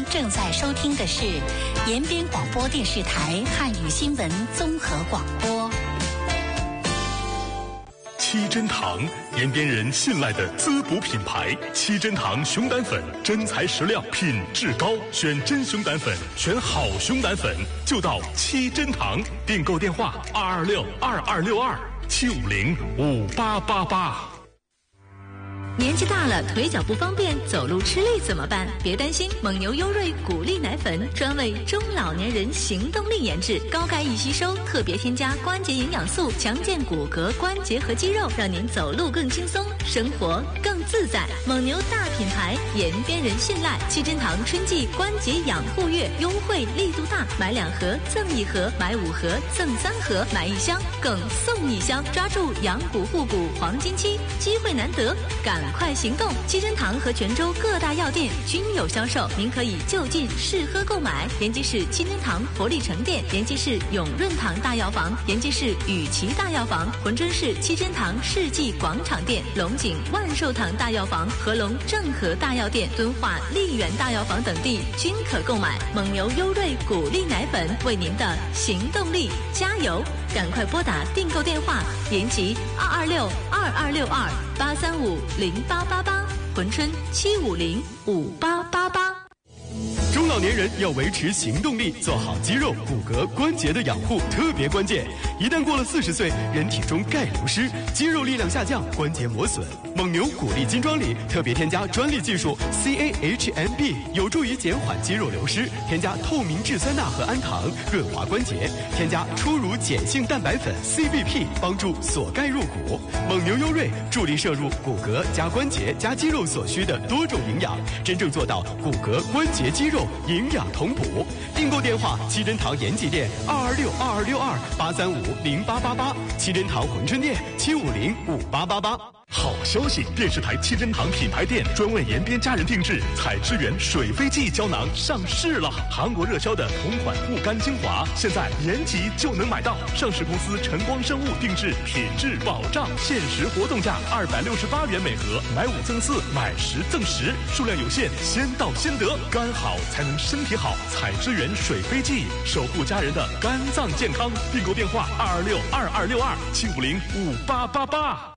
正在收听的是延边广播电视台汉语新闻综合广播。 七珍堂，延边人信赖的滋补品牌。七珍堂熊胆粉，真材实料，品质高，选真熊胆粉，选好熊胆粉，就到七珍堂。订购电话226-2262-750-5888。 年纪大了，腿脚不方便，走路吃力怎么办？别担心，蒙牛优瑞骨力奶粉专为中老年人行动力研制，高钙易吸收，特别添加关节营养素，强健骨骼、关节和肌肉，让您走路更轻松，生活更自在。蒙牛大品牌，延边人信赖。七珍堂春季关节养护月优惠力度大，买2盒赠1盒，买5盒赠3盒，买1箱更送1箱，抓住养骨护骨黄金期，机会难得，赶快行动！七珍堂和泉州各大药店均有销售，您可以就近试喝购买。延吉市七珍堂活力城店、延吉市永润堂大药房、延吉市雨琦大药房、珲春市七珍堂世纪广场店、龙井万寿堂大药房、合隆正和大药店、敦化丽园大药房等地均可购买。蒙牛优瑞骨力奶粉，为您的行动力加油！赶快拨打订购电话：延吉226-2262-835-0888，珲春750-5888。 中老年人要维持行动力，做好肌肉、骨骼、关节的养护特别关键。一旦过了40岁，人体中钙流失，肌肉力量下降，关节磨损。蒙牛骨力金装里特别添加专利技术 CAHMB， 有助于减缓肌肉流失。添加透明质酸钠和氨糖，润滑关节。添加初乳碱性蛋白粉 CBP， 帮助锁钙入骨。蒙牛优瑞助力摄入骨骼加关节加肌肉所需的多种营养，真正做到骨骼、关节、肌肉营养同补。订购电话：七珍堂延吉店226-2262-835-0888，七珍堂珲春店750-5888。 好消息！电视台七珍堂品牌店专为延边家人定制采之源水飞蓟胶囊上市了。韩国热销的同款护肝精华，现在延吉就能买到。上市公司晨光生物定制，品质保障，限时活动价268元每盒，买5赠4，买10赠10，数量有限，先到先得。肝好才能身体好，采之源水飞蓟，守护家人的肝脏健康。订购电话226-2262-750-5888。